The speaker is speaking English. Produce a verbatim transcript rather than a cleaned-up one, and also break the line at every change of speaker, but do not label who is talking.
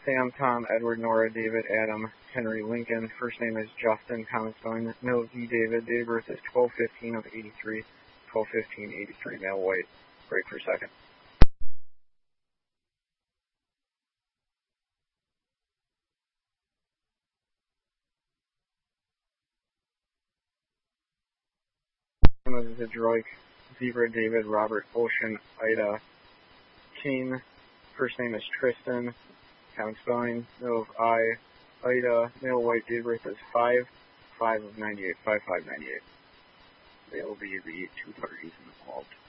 Sam, Tom, Edward, Nora, David, Adam, Henry, Lincoln. First name is Justin, common spelling. Male V. David. Date of birth is twelve fifteen of eighty-three. twelve fifteen eighty-three. Male, white. Break for a second. This is Droik, Zebra, David, Robert, Ocean, Ida, King. First name is Tristan, common spelling. Middle of I, Ida, male, white. Date of birth is five five of ninety-eight. five five ninety-eight. They will be the two parties involved.